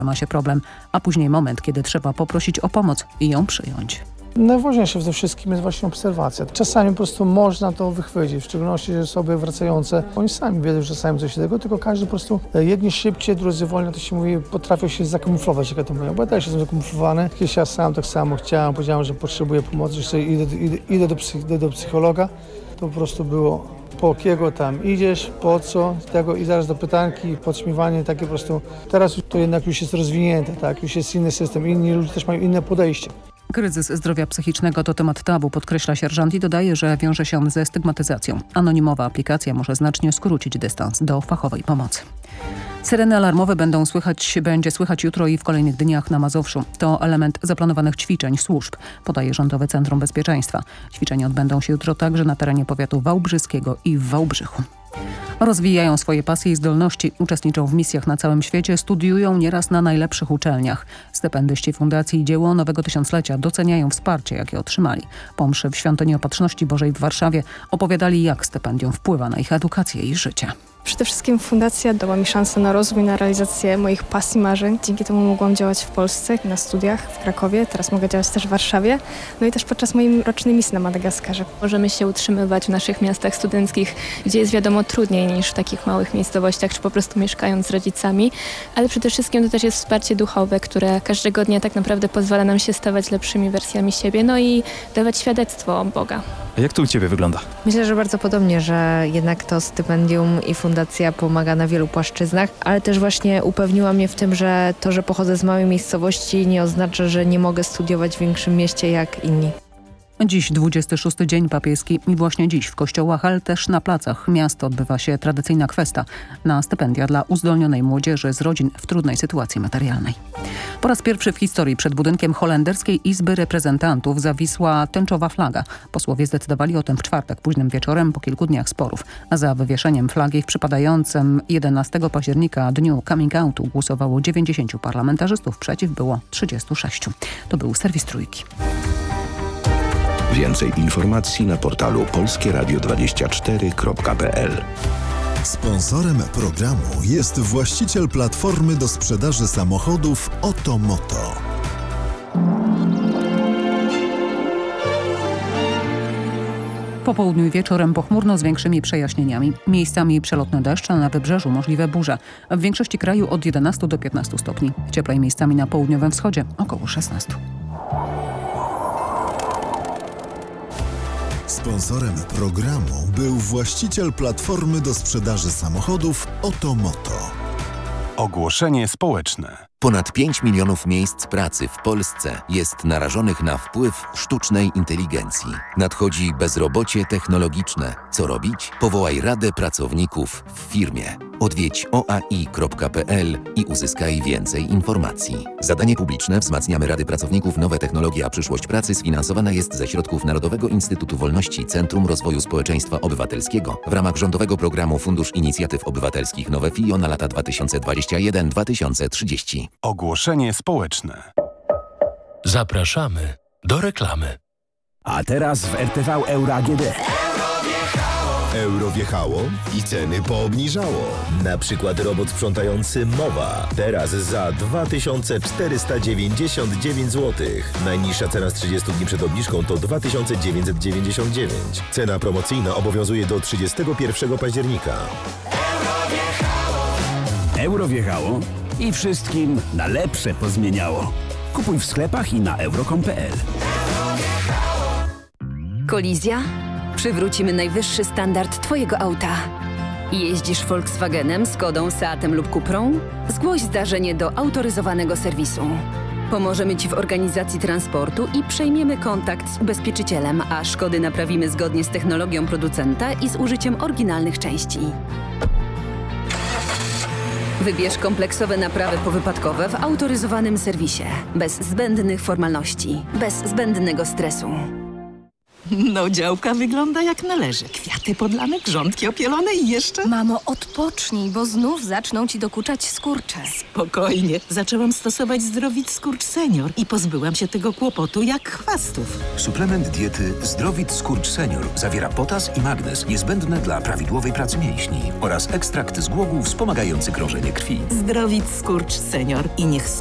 ma się problem, a później moment, kiedy trzeba poprosić o pomoc i ją przyjąć. Najważniejsze w tym wszystkim jest właśnie obserwacja. Czasami po prostu można to wychwycić, w szczególności osoby wracające. Oni sami wiedzą czasami coś tego, tylko każdy po prostu jedni szybciej, drudzy wolniej, to się mówi, potrafią się zakamuflować, jak ja to mówię. Bo ja też jestem zakamuflowany. Kiedyś ja sam tak samo powiedziałem, że potrzebuję pomocy, że idę do psychologa. To po prostu było, po jakiego tam idziesz, po co, tego i zaraz do pytanki, podśmiewanie, takie po prostu. Teraz to jednak już jest rozwinięte, tak, już jest inny system, inni ludzie też mają inne podejście. Kryzys zdrowia psychicznego to temat tabu, podkreśla sierżant i dodaje, że wiąże się on ze stygmatyzacją. Anonimowa aplikacja może znacznie skrócić dystans do fachowej pomocy. Syreny alarmowe będzie słychać jutro i w kolejnych dniach na Mazowszu. To element zaplanowanych ćwiczeń służb, podaje Rządowe Centrum Bezpieczeństwa. Ćwiczenia odbędą się jutro także na terenie powiatu wałbrzyskiego i w Wałbrzychu. Rozwijają swoje pasje i zdolności, uczestniczą w misjach na całym świecie, studiują nieraz na najlepszych uczelniach. Stypendyści Fundacji Dzieło Nowego Tysiąclecia doceniają wsparcie, jakie otrzymali. Po mszy w Świątyni Opatrzności Bożej w Warszawie opowiadali, jak stypendium wpływa na ich edukację i życie. Przede wszystkim fundacja dała mi szansę na rozwój, na realizację moich pasji, marzeń. Dzięki temu mogłam działać w Polsce, na studiach w Krakowie, teraz mogę działać też w Warszawie, no i też podczas mojej rocznej misji na Madagaskarze. Możemy się utrzymywać w naszych miastach studenckich, gdzie jest wiadomo trudniej niż w takich małych miejscowościach, czy po prostu mieszkając z rodzicami, ale przede wszystkim to też jest wsparcie duchowe, które każdego dnia tak naprawdę pozwala nam się stawać lepszymi wersjami siebie, no i dawać świadectwo Boga. A jak to u Ciebie wygląda? Myślę, że bardzo podobnie, że jednak to stypendium i fundacja pomaga na wielu płaszczyznach, ale też właśnie upewniła mnie w tym, że to, że pochodzę z małej miejscowości, nie oznacza, że nie mogę studiować w większym mieście jak inni. Dziś 26. Dzień Papieski i właśnie dziś w kościołach, ale też na placach miast odbywa się tradycyjna kwesta na stypendia dla uzdolnionej młodzieży z rodzin w trudnej sytuacji materialnej. Po raz pierwszy w historii przed budynkiem Holenderskiej Izby Reprezentantów zawisła tęczowa flaga. Posłowie zdecydowali o tym w czwartek późnym wieczorem po kilku dniach sporów. A za wywieszeniem flagi w przypadającym 11 października dniu coming outu głosowało 90 parlamentarzystów, przeciw było 36. To był serwis Trójki. Więcej informacji na portalu polskieradio24.pl. Sponsorem programu jest właściciel platformy do sprzedaży samochodów Otomoto. Po południu i wieczorem pochmurno z większymi przejaśnieniami. Miejscami przelotne deszcze, a na wybrzeżu możliwe burze. W większości kraju od 11 do 15 stopni. Cieplej miejscami na południowym wschodzie około 16. Sponsorem programu był właściciel platformy do sprzedaży samochodów Otomoto. Ogłoszenie społeczne. Ponad 5 milionów miejsc pracy w Polsce jest narażonych na wpływ sztucznej inteligencji. Nadchodzi bezrobocie technologiczne. Co robić? Powołaj Radę Pracowników w firmie. Odwiedź oai.pl i uzyskaj więcej informacji. Zadanie publiczne Wzmacniamy Rady Pracowników, nowe technologie, a przyszłość pracy sfinansowane jest ze środków Narodowego Instytutu Wolności Centrum Rozwoju Społeczeństwa Obywatelskiego w ramach rządowego programu Fundusz Inicjatyw Obywatelskich Nowe FIO na lata 2021-2030. Ogłoszenie społeczne. Zapraszamy do reklamy. A teraz w RTV Euro AGD. Euro wjechało i ceny poobniżało. Na przykład robot sprzątający Mowa. Teraz za 2499 zł. Najniższa cena z 30 dni przed obniżką to 2999. Cena promocyjna obowiązuje do 31 października. Euro wjechało i wszystkim na lepsze pozmieniało. Kupuj w sklepach i na euro.com.pl. Kolizja? Przywrócimy najwyższy standard Twojego auta. Jeździsz Volkswagenem, Skodą, Seatem lub Cuprą? Zgłoś zdarzenie do autoryzowanego serwisu. Pomożemy Ci w organizacji transportu i przejmiemy kontakt z ubezpieczycielem, a szkody naprawimy zgodnie z technologią producenta i z użyciem oryginalnych części. Wybierz kompleksowe naprawy powypadkowe w autoryzowanym serwisie. Bez zbędnych formalności, bez zbędnego stresu. No, działka wygląda jak należy. Kwiaty podlane, grządki opielone i jeszcze... Mamo, odpocznij, bo znów zaczną ci dokuczać skurcze. Spokojnie. Zaczęłam stosować Zdrowit Skurcz Senior i pozbyłam się tego kłopotu jak chwastów. Suplement diety Zdrowit Skurcz Senior zawiera potas i magnez niezbędne dla prawidłowej pracy mięśni oraz ekstrakt z głogów wspomagający krążenie krwi. Zdrowit Skurcz Senior i niech